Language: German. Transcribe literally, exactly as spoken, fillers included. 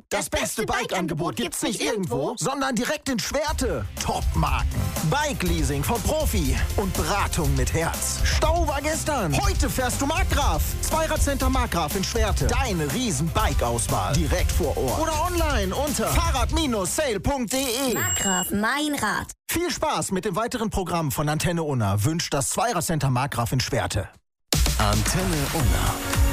Das beste Bike-Angebot gibt's nicht irgendwo, sondern direkt in Schwerte. Top-Marken, Bike-Leasing vom Profi und Beratung mit Herz. Stau war gestern. Heute fährst du Markgraf. Zweirad-Center Markgraf in Schwerte. Deine riesen Bike-Auswahl. Direkt vor Ort. Oder online unter fahrrad Bindestrich sale Punkt de. Markgraf, mein Rad. Viel Spaß mit dem weiteren Programm von Antenne Unna wünscht das Zweirad-Center Markgraf in Schwerte. Antenne Unna.